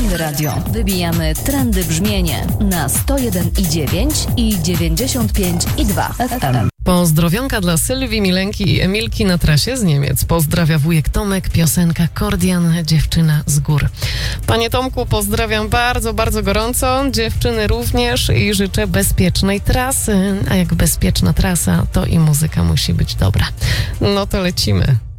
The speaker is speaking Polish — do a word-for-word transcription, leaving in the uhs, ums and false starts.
Trendy Radio. Wybijamy trendy brzmienie na sto jeden i dziewięć i dziewięćdziesiąt pięć i dwa F M. Pozdrowionka dla Sylwii, Milenki i Emilki na trasie z Niemiec. Pozdrawia wujek Tomek, piosenka Kordian, dziewczyna z gór. Panie Tomku, pozdrawiam bardzo, bardzo gorąco. Dziewczyny również i życzę bezpiecznej trasy. A jak bezpieczna trasa, to i muzyka musi być dobra. No to lecimy.